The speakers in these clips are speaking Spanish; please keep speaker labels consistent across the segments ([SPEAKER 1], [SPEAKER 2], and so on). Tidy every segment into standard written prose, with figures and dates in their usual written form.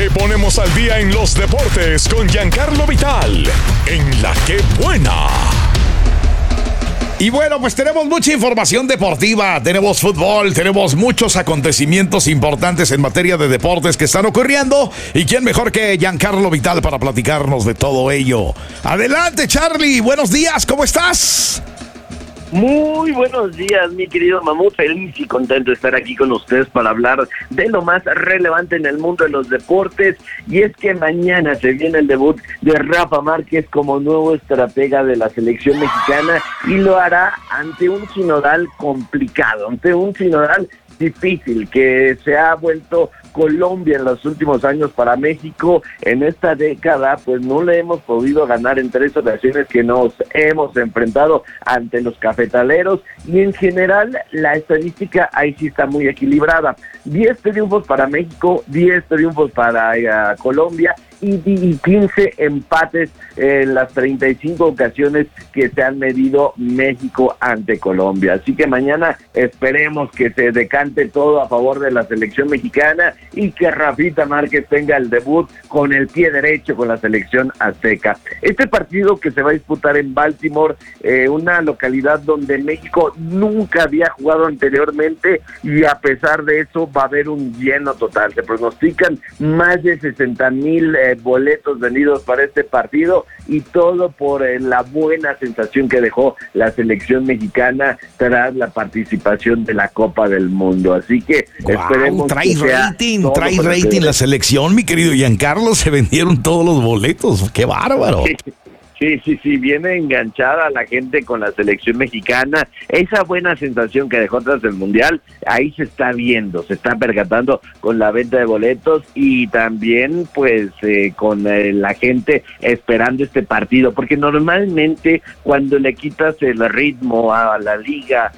[SPEAKER 1] Te ponemos al día en los deportes con Giancarlo Vital, en La Que Buena.
[SPEAKER 2] Y bueno, pues tenemos mucha información deportiva, tenemos fútbol, tenemos muchos acontecimientos importantes en materia de deportes que están ocurriendo. ¿Y quién mejor que Giancarlo Vital para platicarnos de todo ello? Adelante, Charlie, buenos días, ¿cómo estás?
[SPEAKER 3] Muy buenos días, mi querido Mamut. Feliz y contento de estar aquí con ustedes para hablar de lo más relevante en el mundo de los deportes. Y es que mañana se viene el debut de Rafa Márquez como nuevo estratega de la selección mexicana y lo hará ante un sinodal complicado, ante un sinodal difícil que se ha vuelto Colombia en los últimos años para México. En esta década pues no le hemos podido ganar en 3 ocasiones que nos hemos enfrentado ante los cafetaleros, y en general la estadística ahí sí está muy equilibrada. 10 triunfos para México, 10 triunfos para Colombia y 15 empates en las 35 ocasiones que se han medido México ante Colombia. Así que mañana esperemos que se decante todo a favor de la selección mexicana y que Rafita Márquez tenga el debut con el pie derecho con la selección azteca. Este partido que se va a disputar en Baltimore, una localidad donde México nunca había jugado anteriormente, y a pesar de eso va a haber un lleno total. Se pronostican más de 60,000 boletos vendidos para este partido, y todo por la buena sensación que dejó la selección mexicana tras la participación de la Copa del Mundo. Así que esperemos
[SPEAKER 2] trae
[SPEAKER 3] que
[SPEAKER 2] rating la selección, mi querido Giancarlo. Se vendieron todos los boletos, qué bárbaro.
[SPEAKER 3] Sí, viene enganchada la gente con la selección mexicana. Esa buena sensación que dejó tras el Mundial, ahí se está viendo, se está percatando con la venta de boletos, y también pues con la gente esperando este partido, porque normalmente cuando le quitas el ritmo a la Liga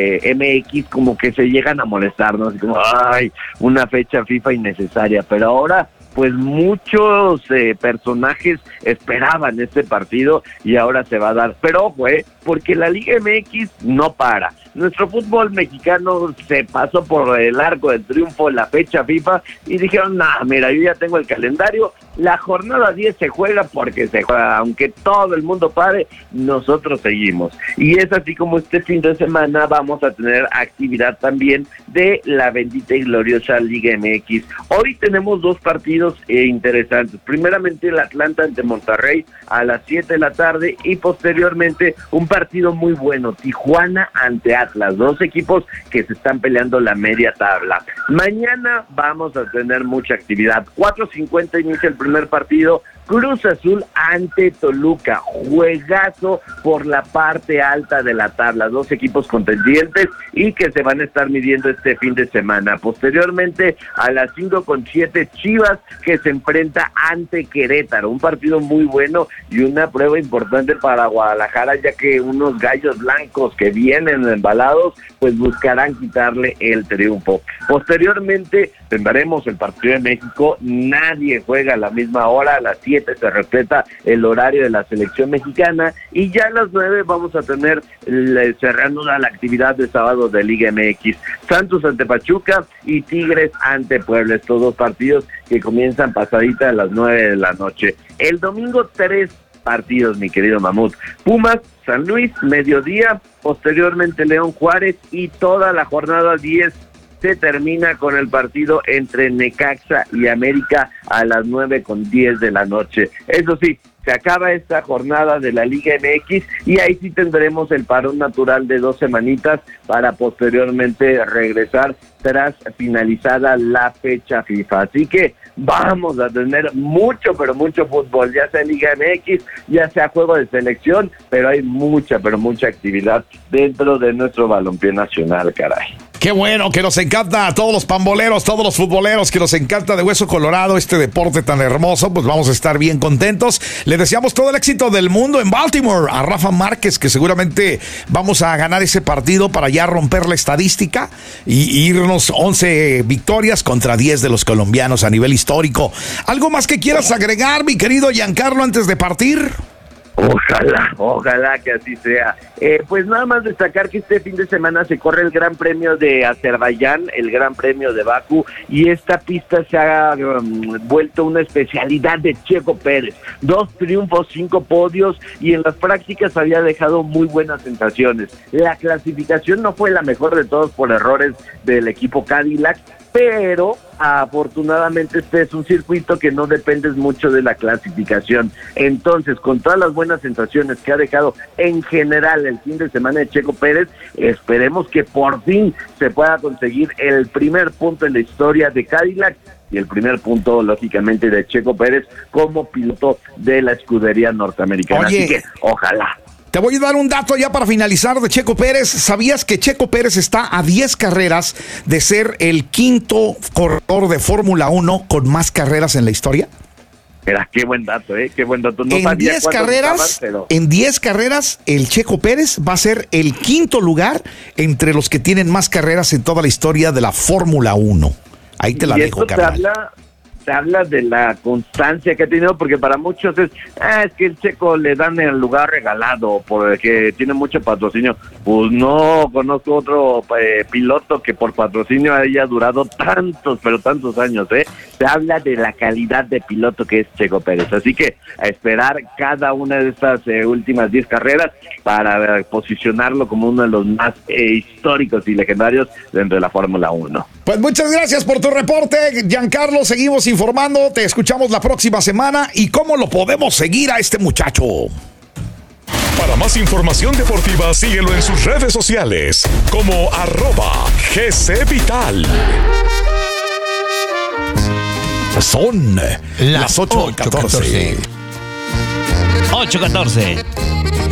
[SPEAKER 3] MX como que se llegan a molestarnos, como ay, una fecha FIFA innecesaria, pero ahora pues muchos personajes esperaban este partido y ahora se va a dar. Pero ojo, porque la Liga MX no para. Nuestro fútbol mexicano se pasó por el arco del triunfo en la fecha FIFA y dijeron, mira, yo ya tengo el calendario, la jornada 10 se juega porque se juega, aunque todo el mundo pare, nosotros seguimos. Y es así como este fin de semana vamos a tener actividad también de la bendita y gloriosa Liga MX. Hoy tenemos 2 partidos interesantes. Primeramente el Atlanta ante Monterrey a las 7 de la tarde, y posteriormente un partido muy bueno, Tijuana ante Atlas, 2 equipos que se están peleando la media tabla. Mañana vamos a tener mucha actividad. 4:50 inicia el primer partido, Cruz Azul ante Toluca, juegazo por la parte alta de la tabla, 2 equipos contendientes y que se van a estar midiendo este fin de semana. Posteriormente a las 5:07 Chivas, que se enfrenta ante Querétaro, un partido muy bueno y una prueba importante para Guadalajara, ya que unos gallos blancos que vienen embalados pues buscarán quitarle el triunfo. Posteriormente tendremos el partido de México, nadie juega a la misma hora, a las 7 se respeta el horario de la selección mexicana, y ya a las 9 vamos a tener cerrando la actividad de sábado de Liga MX, Santos ante Pachuca y Tigres ante Puebla, estos 2 partidos que comienzan pasadita a las 9 de la noche. El domingo 3 partidos, mi querido Mamut. Pumas, San Luis, mediodía, posteriormente León Juárez, y toda la jornada 10 se termina con el partido entre Necaxa y América a las 9:10 de la noche. Eso sí, se acaba esta jornada de la Liga MX y ahí sí tendremos el parón natural de 2 semanitas para posteriormente regresar tras finalizada la fecha FIFA. Así que vamos a tener mucho, pero mucho fútbol, ya sea Liga MX, ya sea juego de selección, pero hay mucha, pero mucha actividad dentro de nuestro balompié nacional, caray.
[SPEAKER 2] Qué bueno, que nos encanta a todos los pamboleros, todos los futboleros, que nos encanta de hueso colorado este deporte tan hermoso. Pues vamos a estar bien contentos. Le deseamos todo el éxito del mundo en Baltimore a Rafa Márquez, que seguramente vamos a ganar ese partido para ya romper la estadística y irnos 11 victorias contra 10 de los colombianos a nivel histórico. ¿Algo más que quieras agregar, mi querido Giancarlo, antes de partir?
[SPEAKER 3] Ojalá que así sea. Pues nada más destacar que este fin de semana se corre el Gran Premio de Azerbaiyán, el Gran Premio de Bakú, y esta pista se ha vuelto una especialidad de Checo Pérez. 2 triunfos, 5 podios, y en las prácticas había dejado muy buenas sensaciones. La clasificación no fue la mejor de todos por errores del equipo Cadillac, pero afortunadamente este es un circuito que no depende mucho de la clasificación. Entonces, con todas las buenas sensaciones que ha dejado en general el fin de semana de Checo Pérez, esperemos que por fin se pueda conseguir el primer punto en la historia de Cadillac y el primer punto, lógicamente, de Checo Pérez como piloto de la escudería norteamericana.
[SPEAKER 2] Oye,
[SPEAKER 3] así que, ojalá.
[SPEAKER 2] Te voy a dar un dato ya para finalizar de Checo Pérez. ¿Sabías que Checo Pérez está a 10 carreras de ser el quinto corredor de Fórmula 1 con más carreras en la historia?
[SPEAKER 3] Mira, qué buen dato, qué buen dato. No
[SPEAKER 2] en 10 carreras, pero... en 10 carreras, el Checo Pérez va a ser el quinto lugar entre los que tienen más carreras en toda la historia de la Fórmula 1. Ahí te la dejo, carnal.
[SPEAKER 3] Se habla de la constancia que ha tenido, porque para muchos es que el Checo le dan el lugar regalado porque tiene mucho patrocinio. Pues no conozco otro piloto que por patrocinio haya durado tantos, pero tantos años. Se habla de la calidad de piloto que es Checo Pérez, así que a esperar cada una de estas últimas 10 carreras para posicionarlo como uno de los más históricos y legendarios dentro de la Fórmula 1.
[SPEAKER 2] Pues muchas gracias por tu reporte, Giancarlo. Seguimos informando, te escuchamos la próxima semana. ¿Y cómo lo podemos seguir a este muchacho?
[SPEAKER 1] Para más información deportiva, síguelo en sus redes sociales como @GCVital.
[SPEAKER 2] Son las 8:14.
[SPEAKER 4] 8:14.